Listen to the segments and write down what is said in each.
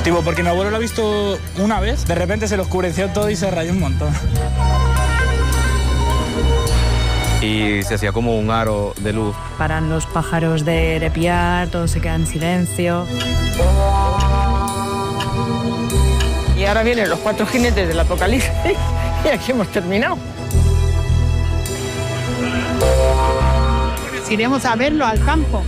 Tipo, porque mi abuelo lo ha visto una vez, de repente se le oscureció todo y se rayó un montón. Y se hacía como un aro de luz. Paran los pájaros de repiar, todo se queda en silencio. Y ahora vienen los 4 jinetes del apocalipsis y aquí hemos terminado. Iremos a verlo al campo.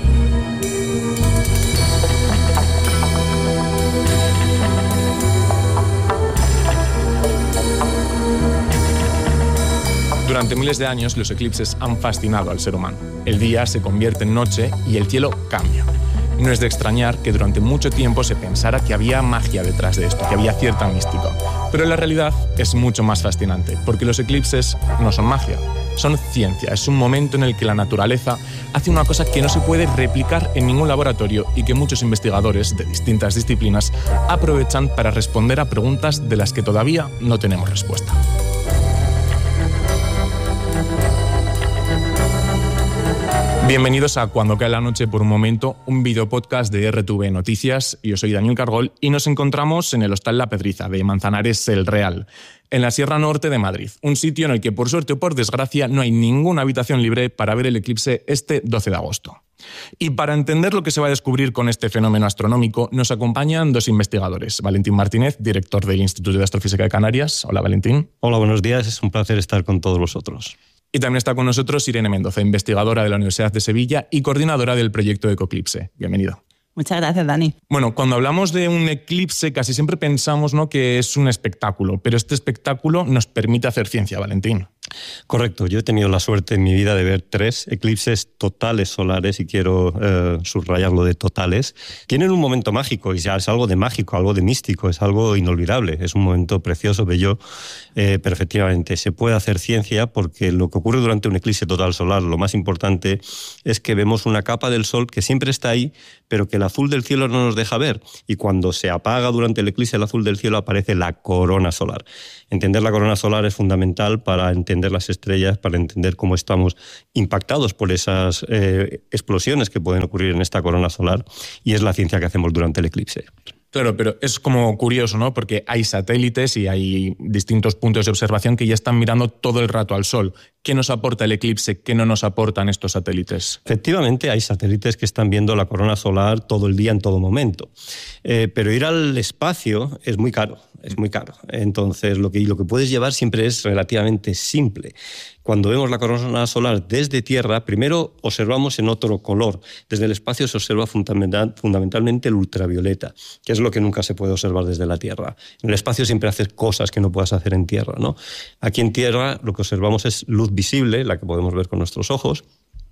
Durante miles de años, los eclipses han fascinado al ser humano. El día se convierte en noche y el cielo cambia. No es de extrañar que durante mucho tiempo se pensara que había magia detrás de esto, que había cierta mística. Pero la realidad es mucho más fascinante, porque los eclipses no son magia, son ciencia. Es un momento en el que la naturaleza hace una cosa que no se puede replicar en ningún laboratorio y que muchos investigadores de distintas disciplinas aprovechan para responder a preguntas de las que todavía no tenemos respuesta. Bienvenidos a Cuando cae la noche por un momento, un videopodcast de RTV Noticias. Yo soy Daniel Cargol y nos encontramos en el Hostal La Pedriza de Manzanares El Real, en la Sierra Norte de Madrid, un sitio en el que por suerte o por desgracia no hay ninguna habitación libre para ver el eclipse este 12 de agosto. Y para entender lo que se va a descubrir con este fenómeno astronómico, nos acompañan dos investigadores. Valentín Martínez, director del Instituto de Astrofísica de Canarias. Hola, Valentín. Hola, buenos días. Es un placer estar con todos vosotros. Y también está con nosotros Irene Mendoza, investigadora de la Universidad de Sevilla y coordinadora del proyecto Ecoclipse. Bienvenido. Muchas gracias, Dani. Bueno, cuando hablamos de un eclipse casi siempre pensamos, ¿no?, que es un espectáculo, pero este espectáculo nos permite hacer ciencia, Valentín. Correcto. Yo he tenido la suerte en mi vida de ver 3 eclipses totales solares, y quiero subrayarlo de totales. Tienen un momento mágico, y ya es algo de mágico, algo de místico, es algo inolvidable. Es un momento precioso, bello, pero efectivamente se puede hacer ciencia porque lo que ocurre durante un eclipse total solar, lo más importante es que vemos una capa del sol que siempre está ahí, pero que el azul del cielo no nos deja ver. Y cuando se apaga durante el eclipse el azul del cielo, aparece la corona solar. Entender la corona solar es fundamental para entender las estrellas, para entender cómo estamos impactados por esas explosiones que pueden ocurrir en esta corona solar, y es la ciencia que hacemos durante el eclipse. Claro, pero es como curioso, ¿no? Porque hay satélites y hay distintos puntos de observación que ya están mirando todo el rato al Sol. ¿Qué nos aporta el eclipse? ¿Qué no nos aportan estos satélites? Efectivamente, hay satélites que están viendo la corona solar todo el día, en todo momento. Pero ir al espacio es muy caro. Es muy caro. Entonces, lo que puedes llevar siempre es relativamente simple. Cuando vemos la corona solar desde Tierra, primero observamos en otro color. Desde el espacio se observa fundamentalmente el ultravioleta, que es lo que nunca se puede observar desde la Tierra. En el espacio siempre haces cosas que no puedas hacer en Tierra, ¿no? Aquí en Tierra lo que observamos es luz visible, la que podemos ver con nuestros ojos.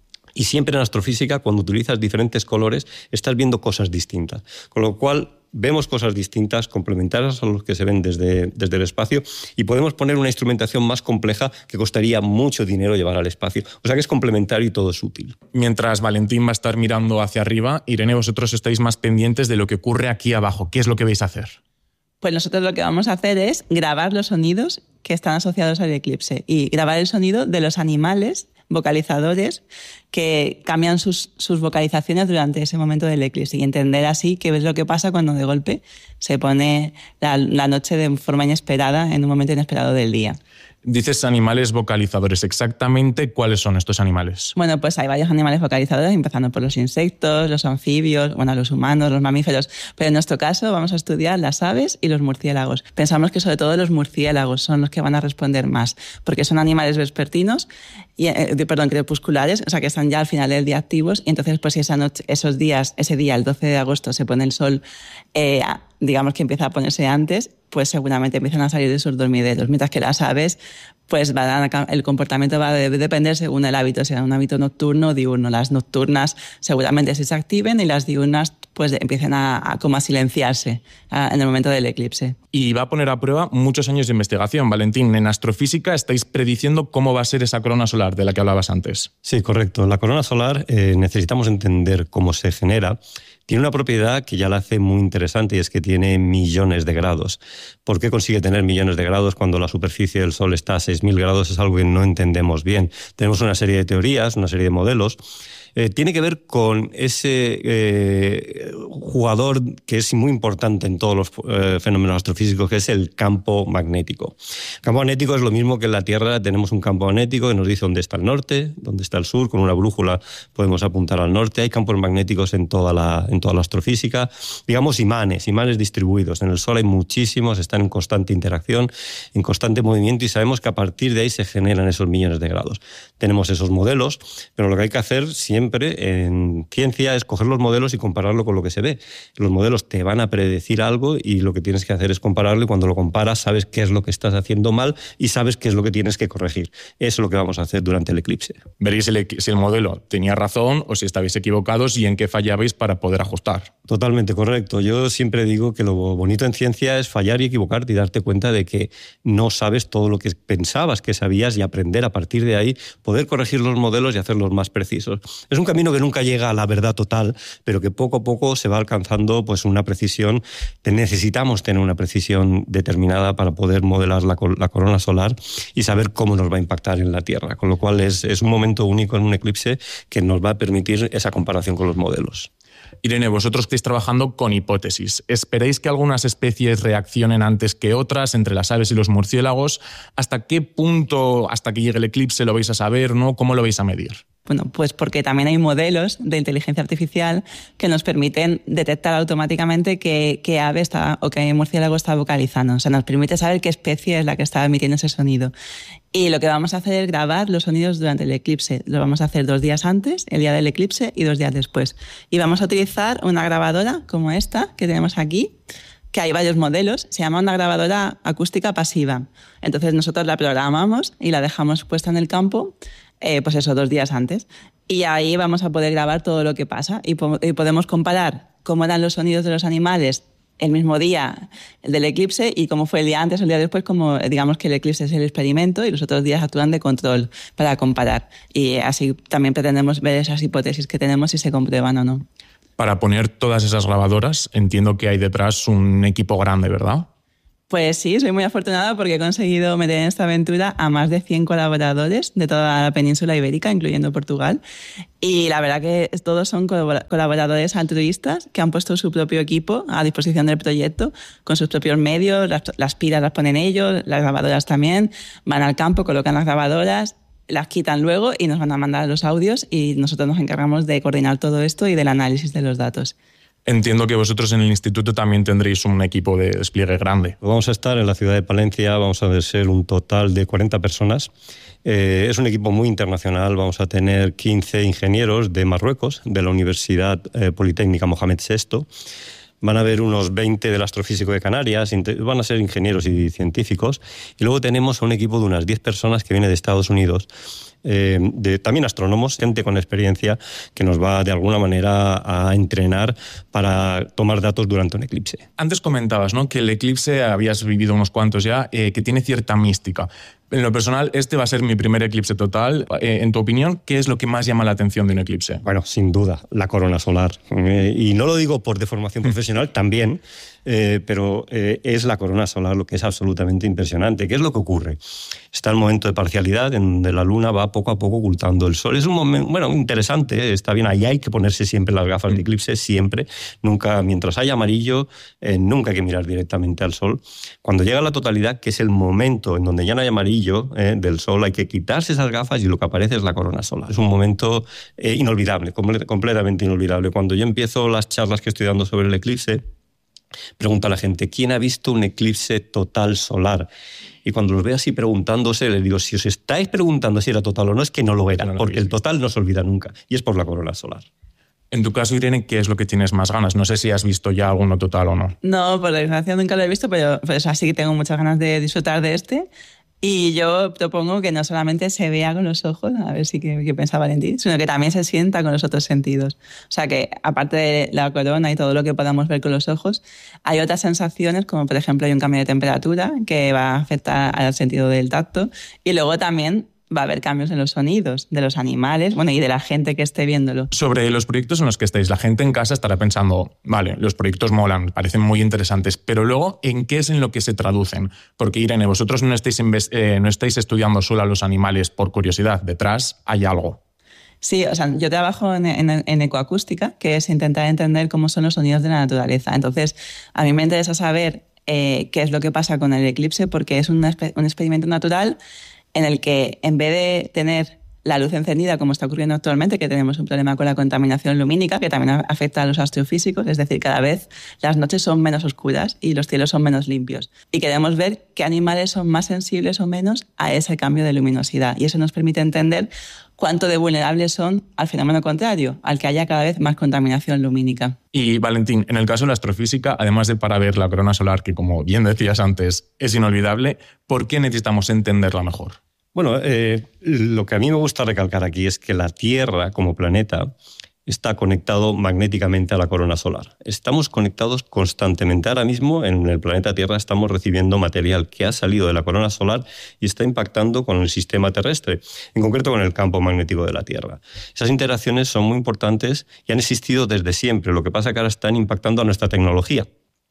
Y siempre en astrofísica, cuando utilizas diferentes colores, estás viendo cosas distintas. Con lo cual, vemos cosas distintas, complementarias a los que se ven desde el espacio, y podemos poner una instrumentación más compleja que costaría mucho dinero llevar al espacio. O sea que es complementario y todo es útil. Mientras Valentín va a estar mirando hacia arriba, Irene, vosotros estáis más pendientes de lo que ocurre aquí abajo. ¿Qué es lo que vais a hacer? Pues nosotros lo que vamos a hacer es grabar los sonidos que están asociados al eclipse y grabar el sonido de los animales vocalizadores que cambian sus vocalizaciones durante ese momento del eclipse, y entender así qué es lo que pasa cuando de golpe se pone la noche de forma inesperada, en un momento inesperado del día. Dices animales vocalizadores. ¿Exactamente cuáles son estos animales? Bueno, pues hay varios animales vocalizadores, empezando por los insectos, los anfibios, los humanos, los mamíferos. Pero en nuestro caso vamos a estudiar las aves y los murciélagos. Pensamos que sobre todo los murciélagos son los que van a responder más, porque son animales vespertinos, crepusculares, o sea que están ya al final del día activos, y entonces pues si ese día, el 12 de agosto, se pone el sol, digamos que empieza a ponerse antes, pues seguramente empiezan a salir de sus dormideros, mientras que las aves, pues el comportamiento va a depender según el hábito, sea un hábito nocturno o diurno. Las nocturnas seguramente se activen y las diurnas pues empiecen a silenciarse en el momento del eclipse. Y va a poner a prueba muchos años de investigación. Valentín, en astrofísica estáis prediciendo cómo va a ser esa corona solar de la que hablabas antes. Sí, correcto. La corona solar necesitamos entender cómo se genera. Tiene una propiedad que ya la hace muy interesante, y es que tiene millones de grados. ¿Por qué consigue tener millones de grados cuando la superficie del Sol está a 6.000 grados? Es algo que no entendemos bien. Tenemos una serie de teorías, una serie de modelos. tiene que ver con ese jugador que es muy importante en todos los fenómenos astrofísicos, que es el campo magnético. El campo magnético es lo mismo que en la Tierra. Tenemos un campo magnético que nos dice dónde está el norte, dónde está el sur. Con una brújula podemos apuntar al norte. Hay campos magnéticos en toda la astrofísica. Digamos imanes distribuidos. En el Sol hay muchísimos, están en constante interacción, en constante movimiento, y sabemos que a partir de ahí se generan esos millones de grados. Tenemos esos modelos, pero lo que hay que hacer siempre en ciencia es coger los modelos y compararlo con lo que se ve. Los modelos te van a predecir algo y lo que tienes que hacer es compararlo, y cuando lo comparas sabes qué es lo que estás haciendo mal y sabes qué es lo que tienes que corregir. Eso es lo que vamos a hacer durante el eclipse. Veréis si el modelo tenía razón o si estabais equivocados y en qué fallabais para poder ajustar. Totalmente correcto. Yo siempre digo que lo bonito en ciencia es fallar y equivocarte y darte cuenta de que no sabes todo lo que pensabas que sabías, y aprender a partir de ahí, poder corregir los modelos y hacerlos más precisos. Es un camino que nunca llega a la verdad total, pero que poco a poco se va alcanzando pues una precisión. Necesitamos tener una precisión determinada para poder modelar la corona solar y saber cómo nos va a impactar en la Tierra, con lo cual es un momento único en un eclipse que nos va a permitir esa comparación con los modelos. Irene, vosotros estáis trabajando con hipótesis. ¿Esperáis que algunas especies reaccionen antes que otras, entre las aves y los murciélagos? ¿Hasta qué punto, hasta que llegue el eclipse, lo vais a saber, ¿no? ¿Cómo lo vais a medir? Bueno, pues porque también hay modelos de inteligencia artificial que nos permiten detectar automáticamente qué ave está o qué murciélago está vocalizando. O sea, nos permite saber qué especie es la que está emitiendo ese sonido. Y lo que vamos a hacer es grabar los sonidos durante el eclipse. Lo vamos a hacer 2 días antes, el día del eclipse, y 2 días después. Y vamos a utilizar una grabadora como esta que tenemos aquí, que hay varios modelos. Se llama una grabadora acústica pasiva. Entonces nosotros la programamos y la dejamos puesta en el campo, pues eso, 2 días antes. Y ahí vamos a poder grabar todo lo que pasa y podemos comparar cómo eran los sonidos de los animales el mismo día del eclipse y cómo fue el día antes o el día después, como digamos que el eclipse es el experimento y los otros días actúan de control para comparar. Y así también pretendemos ver esas hipótesis que tenemos si se comprueban o no. Para poner todas esas grabadoras, entiendo que hay detrás un equipo grande, ¿verdad? Pues sí, soy muy afortunada porque he conseguido meter en esta aventura a más de 100 colaboradores de toda la península ibérica, incluyendo Portugal. Y la verdad que todos son colaboradores altruistas que han puesto su propio equipo a disposición del proyecto, con sus propios medios. Las pilas las ponen ellos, las grabadoras también. Van al campo, colocan las grabadoras, las quitan luego y nos van a mandar los audios, y nosotros nos encargamos de coordinar todo esto y del análisis de los datos. Entiendo que vosotros en el instituto también tendréis un equipo de despliegue grande. Vamos a estar en la ciudad de Palencia, vamos a ser un total de 40 personas. Es un equipo muy internacional, vamos a tener 15 ingenieros de Marruecos, de la Universidad Politécnica Mohamed VI. Van a haber unos 20 del Astrofísico de Canarias, van a ser ingenieros y científicos. Y luego tenemos un equipo de unas 10 personas que viene de Estados Unidos, también astrónomos, gente con experiencia que nos va de alguna manera a entrenar para tomar datos durante un eclipse. Antes comentabas, ¿no?, que el eclipse, habías vivido unos cuantos ya, que tiene cierta mística. En lo personal, este va a ser mi primer eclipse total. En tu opinión, ¿qué es lo que más llama la atención de un eclipse? Bueno, sin duda, la corona solar. Y no lo digo por deformación profesional, también, pero es la corona solar lo que es absolutamente impresionante. ¿Qué es lo que ocurre? Está el momento de parcialidad, en donde la luna va poco a poco ocultando el sol. Es un momento, bueno, interesante, está bien. Ahí hay que ponerse siempre las gafas de eclipse, siempre. Nunca, mientras haya amarillo, nunca hay que mirar directamente al sol. Cuando llega la totalidad, que es el momento en donde ya no hay amarillo del sol, hay que quitarse esas gafas y lo que aparece es la corona solar. Es un momento inolvidable, completamente inolvidable. Cuando yo empiezo las charlas que estoy dando sobre el eclipse, pregunto a la gente, ¿quién ha visto un eclipse total solar? Y cuando los veo así preguntándose, les digo, si os estáis preguntando si era total o no, es que no lo era, porque el total no se olvida nunca, y es por la corona solar. En tu caso, Irene, ¿qué es lo que tienes más ganas? No sé si has visto ya alguno total o no. No, por desgracia nunca lo he visto, pero pues así que tengo muchas ganas de disfrutar de este. Y yo propongo que no solamente se vea con los ojos, a ver si qué piensa Valentín, sino que también se sienta con los otros sentidos. O sea que, aparte de la corona y todo lo que podamos ver con los ojos, hay otras sensaciones, como por ejemplo hay un cambio de temperatura que va a afectar al sentido del tacto, y luego también va a haber cambios en los sonidos de los animales, bueno, y de la gente que esté viéndolo. Sobre los proyectos en los que estáis, la gente en casa estará pensando, vale, los proyectos molan, parecen muy interesantes, pero luego, ¿en qué es en lo que se traducen? Porque, Irene, vosotros no estáis estudiando solo a los animales por curiosidad, detrás hay algo. Sí, o sea, yo trabajo en ecoacústica, que es intentar entender cómo son los sonidos de la naturaleza. Entonces, a mí me interesa saber qué es lo que pasa con el eclipse, porque es un experimento natural en el que, en vez de tener la luz encendida, como está ocurriendo actualmente, que tenemos un problema con la contaminación lumínica, que también afecta a los astrofísicos, es decir, cada vez las noches son menos oscuras y los cielos son menos limpios. Y queremos ver qué animales son más sensibles o menos a ese cambio de luminosidad. Y eso nos permite entender cuánto de vulnerables son al fenómeno contrario, al que haya cada vez más contaminación lumínica. Y Valentín, en el caso de la astrofísica, además de para ver la corona solar, que como bien decías antes, es inolvidable, ¿por qué necesitamos entenderla mejor? Bueno, lo que a mí me gusta recalcar aquí es que la Tierra, como planeta, está conectado magnéticamente a la corona solar. Estamos conectados constantemente. Ahora mismo, en el planeta Tierra, estamos recibiendo material que ha salido de la corona solar y está impactando con el sistema terrestre, en concreto con el campo magnético de la Tierra. Esas interacciones son muy importantes y han existido desde siempre. Lo que pasa es que ahora están impactando a nuestra tecnología.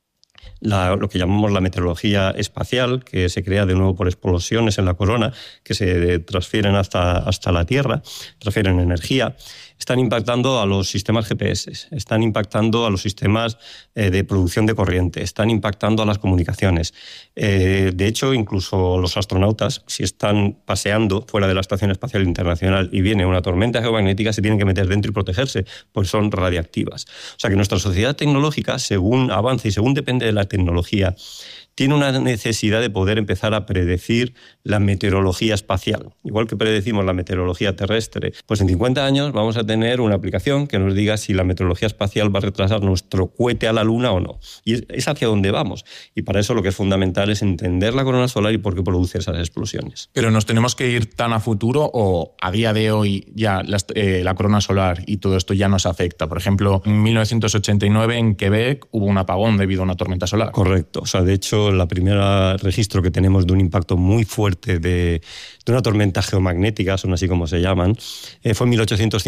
Lo que llamamos la meteorología espacial, que se crea de nuevo por explosiones en la corona, que se transfieren hasta la Tierra, transfieren energía, están impactando a los sistemas GPS, están impactando a los sistemas de producción de corriente, están impactando a las comunicaciones. De hecho, incluso los astronautas, si están paseando fuera de la Estación Espacial Internacional y viene una tormenta geomagnética, se tienen que meter dentro y protegerse, pues son radiactivas. O sea que nuestra sociedad tecnológica, según avanza y según depende de la tecnología, tiene una necesidad de poder empezar a predecir la meteorología espacial. Igual que predecimos la meteorología terrestre, pues en 50 años vamos a tener una aplicación que nos diga si la meteorología espacial va a retrasar nuestro cohete a la Luna o no. Y es hacia dónde vamos. Y para eso lo que es fundamental es entender la corona solar y por qué produce esas explosiones. ¿Pero nos tenemos que ir tan a futuro o a día de hoy ya la corona solar y todo esto ya nos afecta? Por ejemplo, en 1989 en Quebec hubo un apagón debido a una tormenta solar. Correcto. O sea, de hecho, la primera registro que tenemos de un impacto muy fuerte de una tormenta geomagnética, son así como se llaman, fue en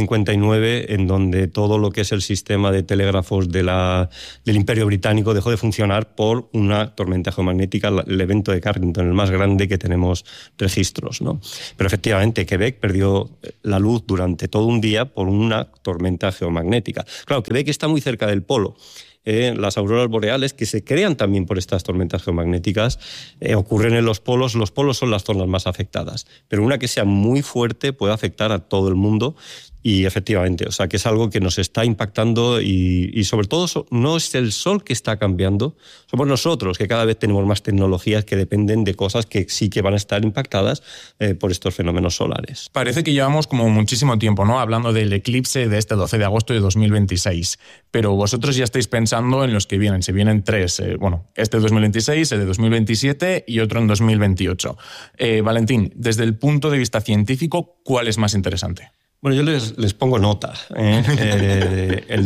1859, en donde todo lo que es el sistema de telégrafos del Imperio Británico dejó de funcionar por una tormenta geomagnética, el evento de Carrington, el más grande que tenemos registros, ¿no? Pero efectivamente, Quebec perdió la luz durante todo un día por una tormenta geomagnética. Claro, Quebec está muy cerca del polo. Las auroras boreales, que se crean también por estas tormentas geomagnéticas, ocurren en los polos. Los polos son las zonas más afectadas, pero una que sea muy fuerte puede afectar a todo el mundo. Y efectivamente, o sea, que es algo que nos está impactando y sobre todo no es el sol que está cambiando, somos nosotros, que cada vez tenemos más tecnologías que dependen de cosas que sí que van a estar impactadas por estos fenómenos solares. Parece que llevamos como muchísimo tiempo, ¿no?, hablando del eclipse de este 12 de agosto de 2026, pero vosotros ya estáis pensando en los que vienen. Se vienen tres, este 2026, el de 2027 y otro en 2028. Valentín, desde el punto de vista científico, ¿cuál es más interesante? Bueno, yo les pongo nota. El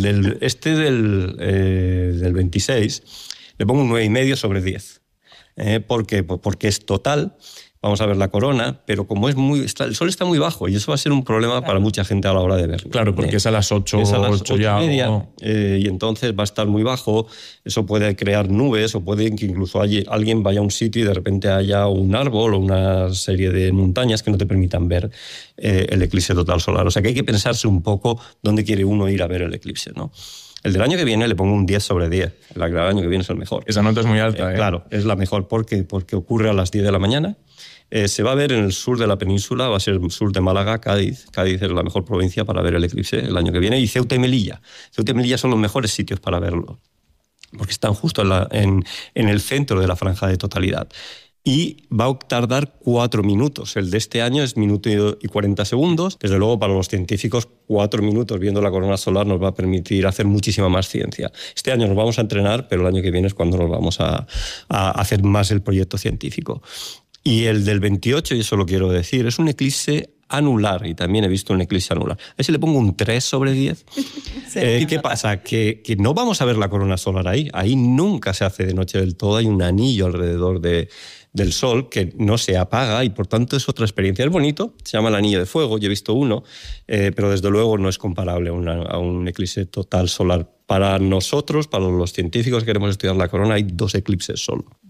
del 26 le pongo un 9,5 sobre 10. ¿Por qué? Porque es total. Vamos a ver la corona, pero como el sol está muy bajo y eso va a ser un problema para mucha gente a la hora de verlo. Claro, porque es a las 8, es a las 8 ya. 8:30, y entonces va a estar muy bajo. Eso puede crear nubes o puede que incluso alguien vaya a un sitio y de repente haya un árbol o una serie de montañas que no te permitan ver el eclipse total solar. O sea que hay que pensarse un poco dónde quiere uno ir a ver el eclipse, ¿no? El del año que viene le pongo un 10 sobre 10. El año que viene es el mejor. Esa nota es muy alta. Claro, es la mejor porque ocurre a las 10 de la mañana. Se va a ver en el sur de la península, va a ser el sur de Málaga, Cádiz. Cádiz es la mejor provincia para ver el eclipse el año que viene. Y Ceuta y Melilla. Ceuta y Melilla son los mejores sitios para verlo, porque están justo en el centro de la franja de totalidad. Y va a tardar 4 minutos. El de este año es 1 minuto y 40 segundos. Desde luego, para los científicos, 4 minutos viendo la corona solar nos va a permitir hacer muchísima más ciencia. Este año nos vamos a entrenar, pero el año que viene es cuando nos vamos a hacer más el proyecto científico. Y el del 28, y eso lo quiero decir, es un eclipse anular, y también he visto un eclipse anular. A ver si le pongo un 3 sobre 10. Sí. ¿Qué pasa? Que no vamos a ver la corona solar ahí. Ahí nunca se hace de noche del todo. Hay un anillo alrededor del Sol que no se apaga y por tanto es otra experiencia. Es bonito, se llama el anillo de fuego, yo he visto uno, pero desde luego no es comparable a un eclipse total solar. Para nosotros, para los científicos que queremos estudiar la corona, hay 2 eclipses solo.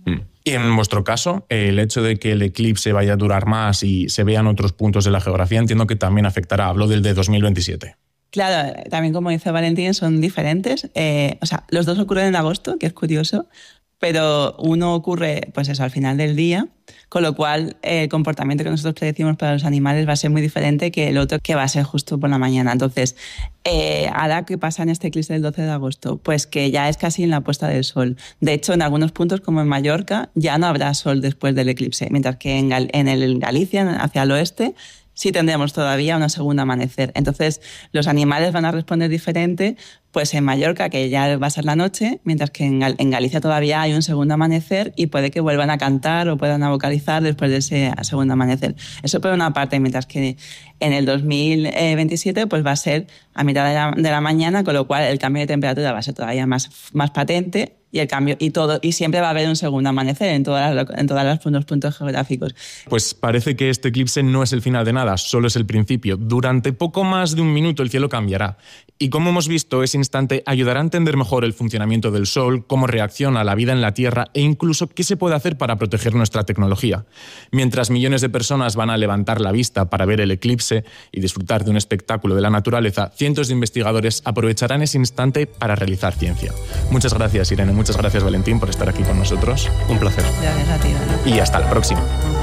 Y en vuestro caso, el hecho de que el eclipse vaya a durar más y se vean otros puntos de la geografía, entiendo que también afectará. Hablo del de 2027. Claro, también como dice Valentín, son diferentes. Los dos ocurren en agosto, que es curioso, pero uno ocurre pues eso, al final del día, con lo cual el comportamiento que nosotros predecimos para los animales va a ser muy diferente que el otro, que va a ser justo por la mañana. Entonces, ¿ahora qué pasa en este eclipse del 12 de agosto? Pues que ya es casi en la puesta del sol. De hecho, en algunos puntos, como en Mallorca, ya no habrá sol después del eclipse, mientras que en Galicia, hacia el oeste, sí tendremos todavía un segundo amanecer. Entonces, los animales van a responder diferente, pues en Mallorca, que ya va a ser la noche, mientras que en Galicia todavía hay un segundo amanecer y puede que vuelvan a cantar o puedan a vocalizar después de ese segundo amanecer. Eso por una parte, mientras que en el 2027 pues va a ser a mitad de la mañana, con lo cual el cambio de temperatura va a ser todavía más patente. Y el cambio y siempre va a haber un segundo amanecer en todos los puntos geográficos. Pues parece que este eclipse no es el final de nada, solo es el principio. Durante poco más de un minuto el cielo cambiará. Y como hemos visto, ese instante ayudará a entender mejor el funcionamiento del Sol, cómo reacciona a la vida en la Tierra e incluso qué se puede hacer para proteger nuestra tecnología. Mientras millones de personas van a levantar la vista para ver el eclipse y disfrutar de un espectáculo de la naturaleza, cientos de investigadores aprovecharán ese instante para realizar ciencia. Muchas gracias, Irene. Muchas gracias, Valentín, por estar aquí con nosotros. Un placer. Gracias a ti, Dani. Y hasta la próxima.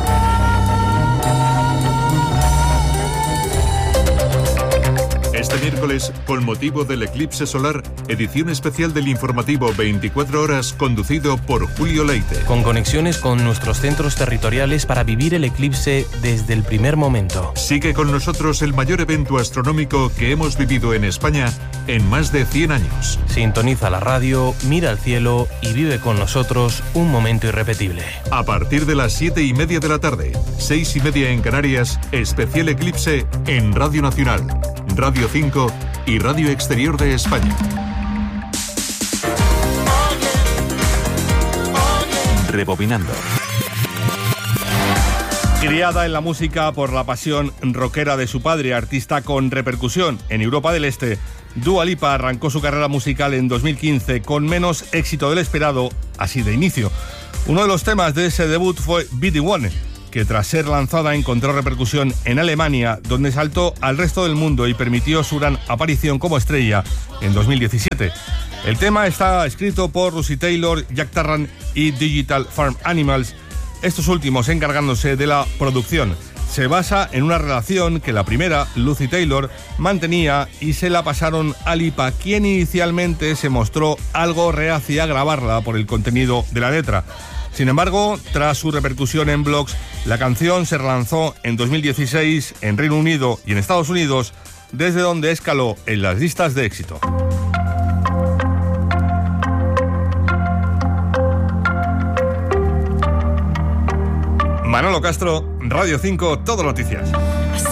Este miércoles, con motivo del eclipse solar, edición especial del informativo 24 horas conducido por Julio Leite. Con conexiones con nuestros centros territoriales para vivir el eclipse desde el primer momento. Sigue con nosotros el mayor evento astronómico que hemos vivido en España en más de 100 años. Sintoniza la radio, mira al cielo y vive con nosotros un momento irrepetible. A partir de las 7:30 de la tarde, 6:30 en Canarias, especial eclipse en Radio Nacional, Radio 5 y Radio Exterior de España. Rebobinando. Criada en la música por la pasión rockera de su padre, artista con repercusión en Europa del Este, Dua Lipa arrancó su carrera musical en 2015 con menos éxito del esperado, así de inicio. Uno de los temas de ese debut fue Be The One, que tras ser lanzada encontró repercusión en Alemania, donde saltó al resto del mundo y permitió su gran aparición como estrella en 2017. El tema está escrito por Lucy Taylor, Jack Tarrant y Digital Farm Animals, estos últimos encargándose de la producción. Se basa en una relación que la primera, Lucy Taylor, mantenía y se la pasaron a Lipa, quien inicialmente se mostró algo reacia a grabarla por el contenido de la letra. Sin embargo, tras su repercusión en blogs, la canción se relanzó en 2016 en Reino Unido y en Estados Unidos, desde donde escaló en las listas de éxito. Manolo Castro, Radio 5, Todo Noticias.